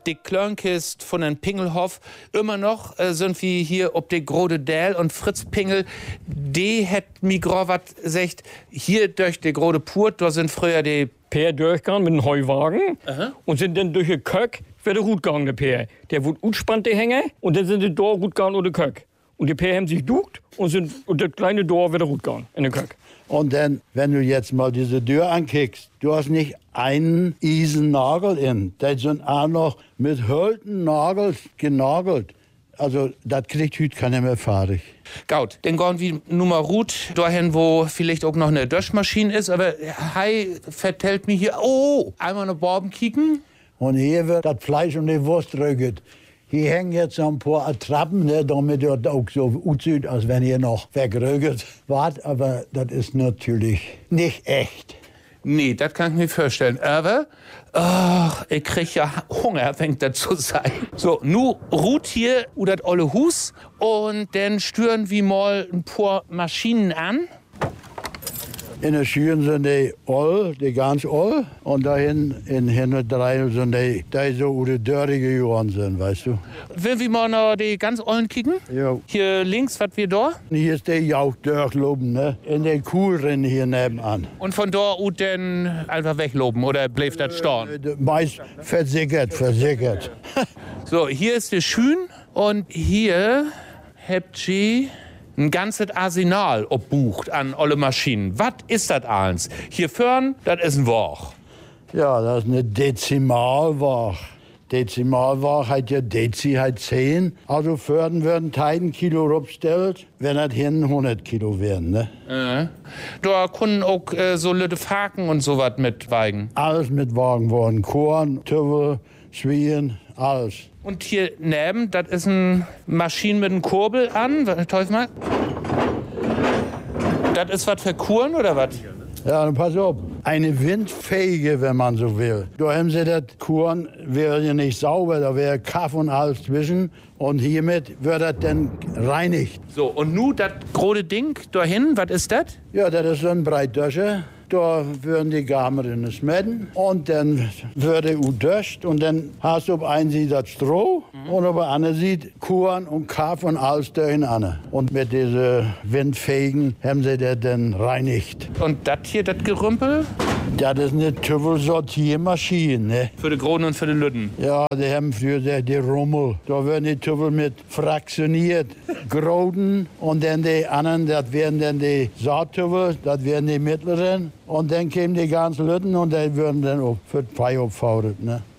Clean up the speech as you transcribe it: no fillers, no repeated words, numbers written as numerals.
die Klörnkist von den Pingelhof. Immer noch sind wir hier ob der Grode Däl und Fritz Pingel, die hat mir grad gesagt, hier durch die Grode Purt, da sind früher die Peer durchgegangen mit einem Heuwagen und sind dann durch den Köck wieder gut gegangen, der Peer. Der wurde utspannt, der Hänge, und dann sind die da gut gegangen oder Köck. Und die Peer haben sich duckt und das kleine Dorf wieder gut gegangen in den Köck. Und dann, wenn du jetzt mal diese Tür ankickst, du hast nicht einen Eisennagel in. Das sind auch noch mit hölten Nagel genagelt. Also, das kriegt heute keiner mehr fertig. Gaut, dann gehen wir Nummer gut dahin, wo vielleicht auch noch eine Döschmaschine ist. Aber Hai vertellt mir hier, einmal eine Borben kicken. Und hier wird das Fleisch und die Wurst röget. Hier hängen jetzt ein paar Attrappen, ne, damit das auch so aussieht, als wenn hier noch wegröget wart. Aber das ist natürlich nicht echt. Nee, das kann ich mir vorstellen. Aber, ich krieg ja Hunger, fängt das zu sein. So, nu ruht hier das olle Hus und dann stören wir mal ein paar Maschinen an. In der Schüren sind die all, die ganz all. Und dahin in Hinderdreil sind die so oder dörrige geworden sind, weißt du. Will wir mal noch die ganz ollen kicken? Ja. Hier links, was wir da? Hier ist der Jauch durchloben, ne? In den Kuhlrennen hier nebenan. Und von da ut dann einfach wegloben oder bleibt das storn? Meist versickert. So, hier ist der Schün und hier habt ihr ein ganzes Arsenal obbucht an alle Maschinen. Was ist das eins? Hier vorn, das ist ein Woch. Ja, das ist eine Dezimalwoch. Dezimalwoch hat ja Dezi hat 10. Also vorn würden 1000 Kilo abgestellt, wenn das hin 100 Kilo wären, ne? Da können auch so Lütte Faken und sowas mitweigen. Alles mitwagen worden. Korn, Tüffel, Schwien, alles. Und hier neben, das ist eine Maschine mit einem Kurbel an. Teufel mal. Das ist was für Kuren oder was? Ja, dann pass auf. Eine windfähige, wenn man so will. Da haben sie das Kuren, wäre ja nicht sauber, da wäre Kaff und alles zwischen. Und hiermit wird das dann reinigt. So, und nu das große Ding dahin, was ist das? Ja, das ist so ein Breitdöscher. Da würden die Gamerinnen schmetten und dann würde udöscht und dann hast du auf einen Seite das Stroh und auf der anderen Seite Kuren und Kaff und alles dahin an. Und mit diesen Windfähigen haben sie das dann reinigt. Und das hier, das Gerümpel? Das ist eine Tüffel-Sortiermaschine, ne? Für die Großen und für die Lütten. Ja, die haben für die Rummel. Da werden die Tüffel mit fraktioniert, groden und dann die anderen, das werden dann die Saattüffel, das werden die mittleren. Und dann kämen die ganzen Lütten und die würden dann auch für die Feier aufgefahren, ne?